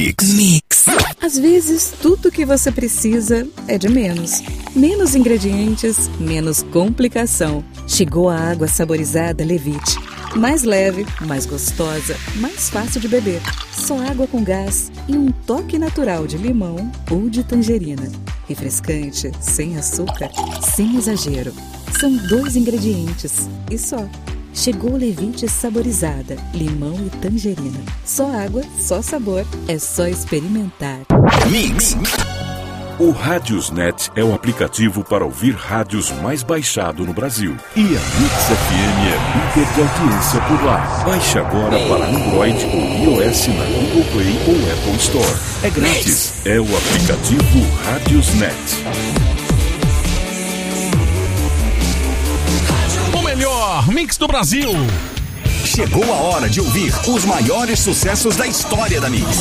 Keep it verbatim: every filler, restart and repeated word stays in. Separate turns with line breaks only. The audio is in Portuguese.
Mix. Mix.
Às vezes, tudo que você precisa é de menos. Menos ingredientes, menos complicação. Chegou a água saborizada Levite. Mais leve, mais gostosa, mais fácil de beber. Só água com gás e um toque natural de limão ou de tangerina. Refrescante, sem açúcar, sem exagero. São dois ingredientes e só. Chegou Levite saborizada, limão e tangerina. Só água, só sabor, é só experimentar.
Mix. O Radiosnet é o aplicativo para ouvir rádios mais baixado no Brasil. E a Mix F M é líder de audiência por lá. Baixe agora para Android ou iOS na Google Play ou Apple Store. É grátis. É o aplicativo Radiosnet.
O melhor mix do Brasil.
Chegou a hora de ouvir os maiores sucessos da história da Mix.